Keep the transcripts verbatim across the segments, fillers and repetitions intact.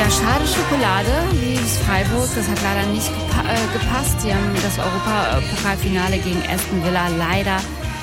Ja, schade Schokolade, wie Freiburg. Das hat leider nicht gepa- äh, gepasst. Die haben das Europapokalfinale gegen Aston Villa leider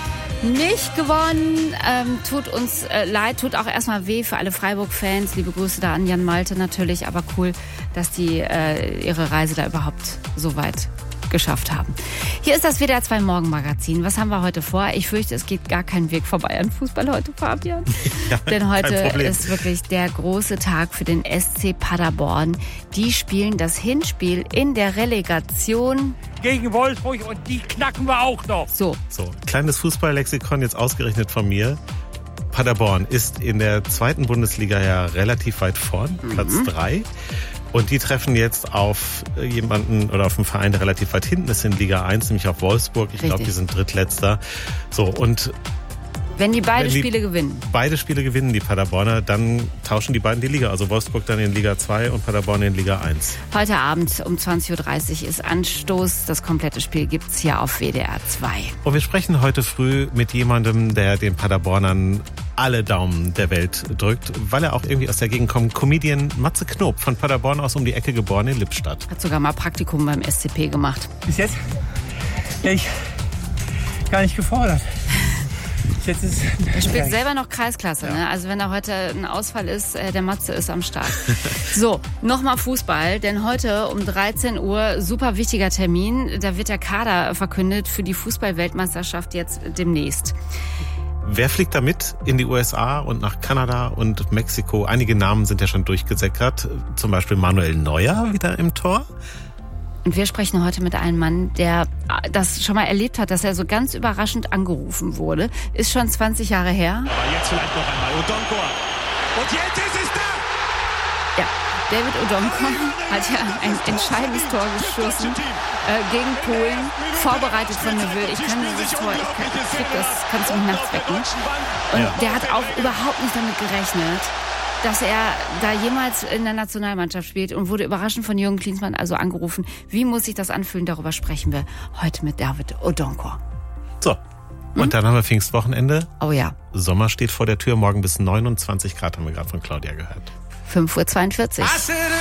nicht gewonnen. Ähm, tut uns äh, leid, tut auch erstmal weh für alle Freiburg-Fans. Liebe Grüße da an Jan Malte natürlich. Aber cool, dass die äh, ihre Reise da überhaupt so weit geschafft haben. Hier ist das W D R zwei Morgenmagazin. Was haben wir heute vor? Ich fürchte, es geht gar kein Weg vorbei an Fußball heute, Fabian. Ja, denn heute ist wirklich der große Tag für den S C Paderborn. Die spielen das Hinspiel in der Relegation gegen Wolfsburg und die knacken wir auch noch. So. So, kleines Fußballlexikon jetzt ausgerechnet von mir. Paderborn ist in der zweiten Bundesliga ja relativ weit vorn, mhm. Platz drei. Und die treffen jetzt auf jemanden oder auf einen Verein, der relativ weit hinten ist in Liga eins, nämlich auf Wolfsburg. Ich glaube, die sind Drittletzter. So, und wenn die beide wenn die Spiele gewinnen. Beide Spiele gewinnen, die Paderborner, dann tauschen die beiden die Liga. Also Wolfsburg dann in Liga zwei und Paderborn in Liga eins. Heute Abend um zwanzig Uhr dreißig ist Anstoß. Das komplette Spiel gibt's hier auf W D R zwei. Und wir sprechen heute früh mit jemandem, der den Paderbornern alle Daumen der Welt drückt, weil er auch irgendwie aus der Gegend kommt. Comedian Matze Knob, von Paderborn aus um die Ecke geboren in Lippstadt. Hat sogar mal Praktikum beim S C P gemacht. Bis jetzt wäre ich gar nicht gefordert. Jetzt ist er spielt selber noch Kreisklasse, ja. Ne? Also wenn da heute ein Ausfall ist, der Matze ist am Start. So, nochmal Fußball, denn heute um dreizehn Uhr, super wichtiger Termin, da wird der Kader verkündet für die Fußball-Weltmeisterschaft jetzt demnächst. Wer fliegt da mit in die U S A und nach Kanada und Mexiko? Einige Namen sind ja schon durchgesickert, zum Beispiel Manuel Neuer wieder im Tor. Und wir sprechen heute mit einem Mann, der das schon mal erlebt hat, dass er so ganz überraschend angerufen wurde. Ist schon zwanzig Jahre her. Aber jetzt vielleicht noch einmal Odonkor. Und jetzt ist es da! Ja, David Odonkor hat ja ein entscheidendes Tor geschossen äh, gegen Polen, vorbereitet von Neville. Ich kann dieses Tor, ich, kann, ich krieg das, kannst du mich nachts wecken. Und ja. Der hat auch überhaupt nicht damit gerechnet, dass er da jemals in der Nationalmannschaft spielt und wurde überraschend von Jürgen Klinsmann also angerufen. Wie muss sich das anfühlen? Darüber sprechen wir heute mit David Odonkor. So, und hm? dann haben wir Pfingstwochenende. Oh ja. Sommer steht vor der Tür, morgen bis neunundzwanzig Grad haben wir gerade von Claudia gehört. fünf Uhr zweiundvierzig.